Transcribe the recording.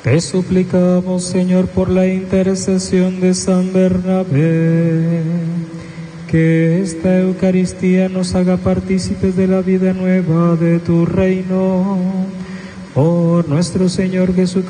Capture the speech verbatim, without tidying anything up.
Te suplicamos, Señor, por la intercesión de San Bernabé, que esta Eucaristía nos haga partícipes de la vida nueva de tu reino. Por nuestro Señor Jesucristo,